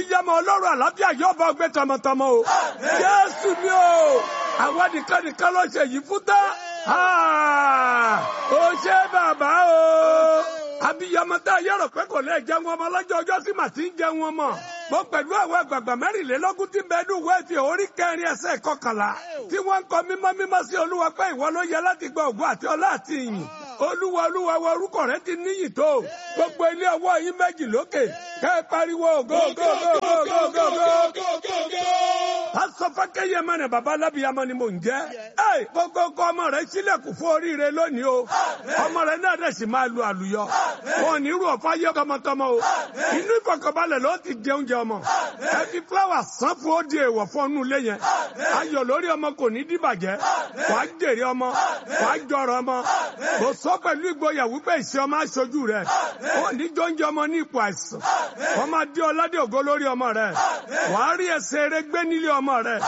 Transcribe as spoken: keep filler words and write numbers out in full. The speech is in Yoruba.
Yẹ́mọ̀ ọlọ́run àlàáfíà yóò bá ọgbẹ́ tọmọtọmọ o. Jésù ni o. Àwọn nìkan nìkan ló ṣe yìí fún tán. Ó ṣe bàbá o. Abiyamọ tá a yọ̀rọ̀ pé kò lè jẹun ọmọ lọ́jọ́ ọjọ́ sí màá ti ń jẹun ọmọ. Mo pẹ̀lú àwọn àgbààgbà mẹ́rìnlélógún tí ń bẹ ní ìwé ìfihàn orí kẹrin ẹsẹ̀ kọkànlá. Tí wọ́n ń kọ mímọ́ mímọ́ sí Olúwa pé ìwọ ló yẹ láti gba ògo àti ọlá àti ìyìn. Olúwa Olúwa wa orúkọ rẹ ti níyì tó. Gbogbo ilé ọwọ́ yín méjì lókè. Kẹ́ ẹ pariwo ògo ògo ògo ògo ògo ògo. Pásọ Fákẹ́yẹ mọ́nà bàbá alábìyamọ ni mò ń jẹ́. Ẹ gbogbo ọkọ ọmọ rẹ sílẹ̀kùn fún oríire lónìí o. Ọmọ rẹ náà dẹ̀ sì máa lu àlùyọ. Wọn ò ní rú ọ̀fà yẹ tọmọtọmọ o. Inú ìfọ̀kànbalẹ̀ ló ti jẹ oúnjẹ ọmọ. Ẹ fi fúláwà sán fún ó di èèwọ̀ fún ọnú ilé yẹn. Ayọ̀ lórí ọmọ kò ní dìbàjẹ́. Wàá jèrè ọmọ. Wàá jọrọ ọmọ. Kò sọ pẹ̀lú ìgboyà wípé ìṣe ọmọ aṣojú rẹ̀. Ó ní jọ́njẹ́ ọmọ ní ipò àìsàn. Ọmọ adé ọládé ògo lórí ọmọ rẹ̀. Wàá rí ẹsẹ̀ eré gbé nílé ọmọ rẹ̀.